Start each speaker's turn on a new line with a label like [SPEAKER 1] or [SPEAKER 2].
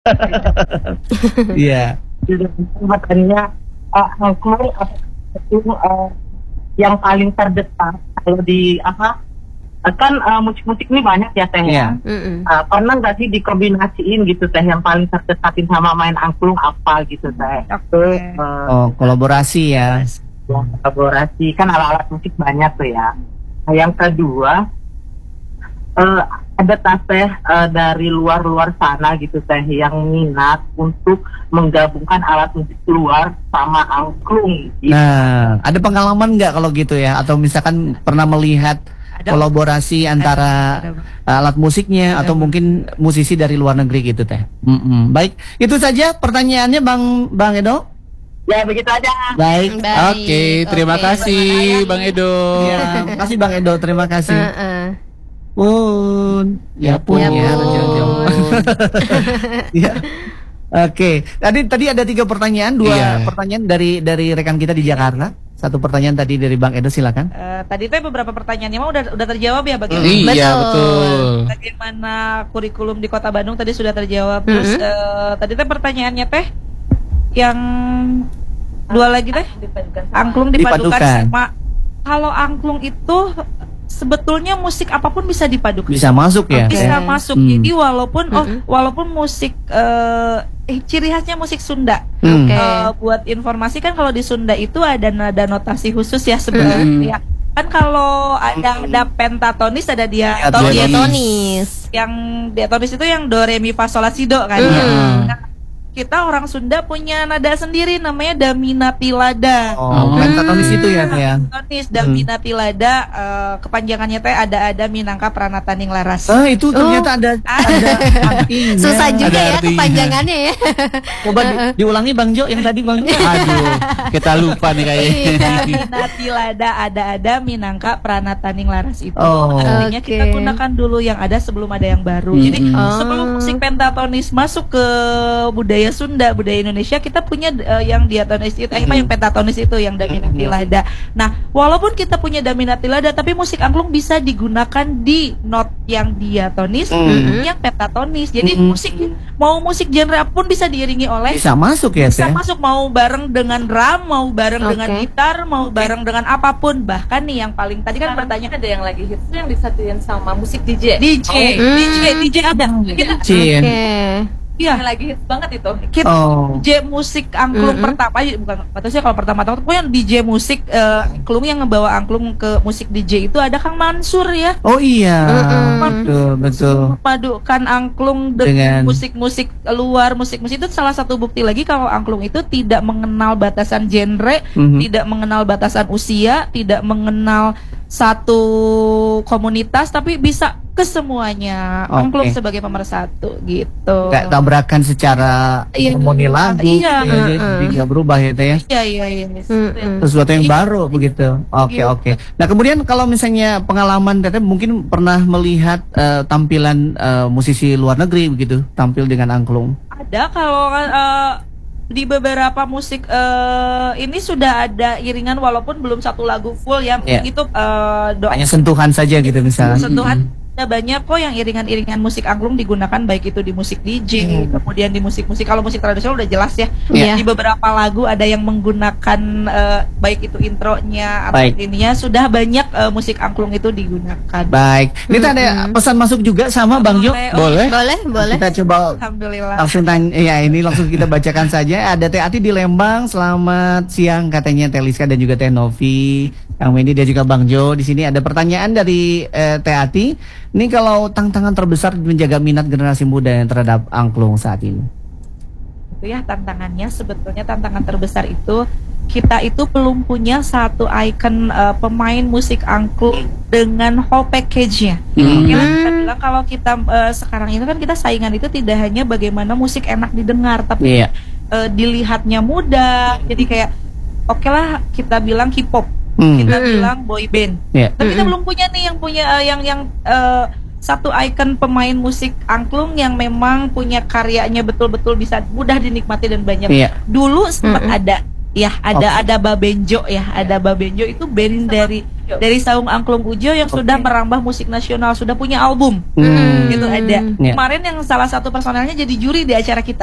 [SPEAKER 1] Iya.
[SPEAKER 2] Makanya angklung itu yang paling terdekat kalau di kan musik-musik ini banyak ya teh ya. Pernah nggak sih dikombinasiin gitu teh yang paling terdekatin sama main angklung apa gitu teh?
[SPEAKER 1] Kolaborasi ya.
[SPEAKER 2] Kolaborasi kan alat-alat musik banyak tuh ya. Nah, yang kedua ada teh dari luar sana gitu teh yang minat untuk menggabungkan alat musik luar sama angklung gitu.
[SPEAKER 1] Nah, ada pengalaman nggak kalau gitu ya? Atau misalkan pernah melihat kolaborasi antara alat musiknya atau mungkin musisi dari luar negeri gitu teh? Baik, itu saja pertanyaannya Bang Edo.
[SPEAKER 2] Ya begitu aja.
[SPEAKER 1] Baik.
[SPEAKER 3] Oke, terima kasih Bang Edo.
[SPEAKER 1] Ya, terima kasih Bang Edo, terima kasih. Ya pun. Ya. Oke, tadi ada 3 pertanyaan, 2 pertanyaan dari rekan kita di Jakarta. 1 pertanyaan tadi dari Bang Edo, silakan.
[SPEAKER 4] Tadi tuh beberapa pertanyaannya mah udah terjawab ya bagaimana?
[SPEAKER 3] Iya betul.
[SPEAKER 4] Bagaimana kurikulum di Kota Bandung tadi sudah terjawab. Terus tadi tuh pertanyaannya teh yang 2 lagi teh angklung dipadukan sama. Kalau angklung itu sebetulnya musik apapun bisa dipadukan.
[SPEAKER 1] Bisa masuk ya?
[SPEAKER 4] Bisa masuk. Jadi walaupun musik ciri khasnya musik Sunda. Buat informasi kan kalau di Sunda itu ada nada notasi khusus ya sebenarnya. Kan kalau ada pentatonis ada diatonis. Yang diatonis itu yang do re mi fa sol la si do kan. Nah, kita orang Sunda punya nada sendiri namanya Daminatilada.
[SPEAKER 1] Pentatonis itu ya teh.
[SPEAKER 4] Pentatonis Daminatilada kepanjangannya teh ada Minangka Pranataning Laras.
[SPEAKER 1] Itu ternyata ada artinya.
[SPEAKER 5] Susah juga ya kepanjangannya ya.
[SPEAKER 1] Coba diulangi Bang Jo yang tadi Bang Jo.
[SPEAKER 3] Aduh, kita lupa nih kayaknya.
[SPEAKER 4] Daminatilada ada Minangka Pranataning Laras itu. Artinya kita gunakan dulu yang ada sebelum ada yang baru. Jadi sebelum musik pentatonis masuk ke budaya Sunda, budaya Indonesia, kita punya yang diatonis itu, yang pentatonis itu, yang Daminatilada. Nah, walaupun kita punya Daminatilada, tapi musik angklung bisa digunakan di not yang diatonis, yang pentatonis. Jadi mau musik genre apapun bisa diiringi oleh.
[SPEAKER 1] Bisa masuk ya,
[SPEAKER 4] bisa masuk, mau bareng dengan drum, mau bareng dengan gitar, mau bareng dengan apapun. Bahkan nih yang paling tadi kan pertanyaan ada yang lagi hits yang disatuin sama musik DJ. DJ ada. Iya, lagi hits banget itu. DJ musik angklung pertama, bukan batasnya kalau pertama-tama pokoknya DJ musik angklung yang ngebawa angklung ke musik DJ itu ada Kang Mansur ya.
[SPEAKER 1] Oh iya. Betul.
[SPEAKER 4] Padukan angklung dengan musik-musik luar, musik-musik itu salah satu bukti lagi kalau angklung itu tidak mengenal batasan genre, tidak mengenal batasan usia, tidak mengenal satu komunitas, tapi bisa ke semuanya. Angklung sebagai pemersatu gitu.
[SPEAKER 1] Kayak tabrakan secara harmoni lagu, tidak berubah ya teh ya. Iya. Sesuatu yang baru begitu. Oke. Nah kemudian kalau misalnya pengalaman teteh mungkin pernah melihat tampilan musisi luar negeri begitu, tampil dengan angklung.
[SPEAKER 4] Ada kalau di beberapa musik ini sudah ada iringan walaupun belum satu lagu full ya. Itu
[SPEAKER 1] hanya sentuhan saja gitu misalnya.
[SPEAKER 4] Sentuhan. Ada banyak kok yang iringan-iringan musik angklung digunakan baik itu di musik DJ, kemudian di musik-musik, kalau musik tradisional udah jelas ya. Di beberapa lagu ada yang menggunakan baik itu intronya atau ininya, sudah banyak musik angklung itu digunakan.
[SPEAKER 1] Baik. Ini ada pesan masuk juga sama Bang Jo.
[SPEAKER 5] Boleh.
[SPEAKER 1] Kita coba langsung tanya, ini langsung kita bacakan saja. Ada Teh Ati di Lembang, selamat siang katanya Teh Liska dan juga Teh Novi, Kang Wendy dan juga Bang Jo. Di sini ada pertanyaan dari Teh Ati. Ini kalau tantangan terbesar menjaga minat generasi muda yang terhadap angklung saat ini.
[SPEAKER 4] Itu ya tantangannya, sebetulnya tantangan terbesar itu kita itu belum punya satu ikon pemain musik angklung dengan whole package-nya. Oke lah, kita bilang kalau kita sekarang ini kan kita saingan itu tidak hanya bagaimana musik enak didengar, tapi dilihatnya mudah. Jadi kayak oke lah kita bilang K-pop. Kita bilang boy band, tapi kita belum punya nih yang punya yang satu ikon pemain musik angklung yang memang punya karyanya betul-betul bisa mudah dinikmati dan banyak. Dulu sempat ada Babenjo ya, ada Babenjo itu band dari dari Saung Angklung Ujo yang sudah merambah musik nasional, sudah punya album. Gitu ada. Kemarin yang salah satu personelnya jadi juri di acara kita.